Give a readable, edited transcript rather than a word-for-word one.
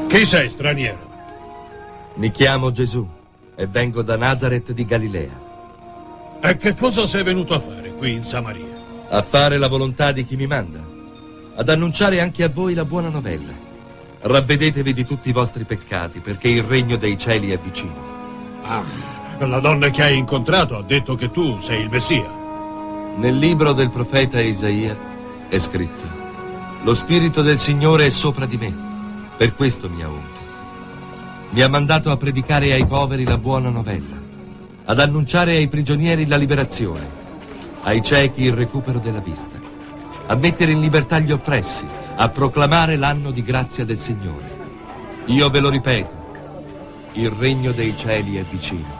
Chi sei, straniero? Mi chiamo Gesù e vengo da Nazaret di Galilea. E che cosa sei venuto a fare qui in Samaria? A fare la volontà di chi mi manda, ad annunciare anche a voi la buona novella. Ravvedetevi di tutti i vostri peccati, perché il regno dei cieli è vicino. Ah, la donna che hai incontrato ha detto che tu sei il Messia. Nel libro del profeta Isaia è scritto: lo Spirito del Signore è sopra di me, per questo mi ha unto. Mi ha mandato a predicare ai poveri la buona novella, ad annunciare ai prigionieri la liberazione, ai ciechi il recupero della vista, a mettere in libertà gli oppressi, a proclamare l'anno di grazia del Signore. Io ve lo ripeto, il regno dei cieli è vicino.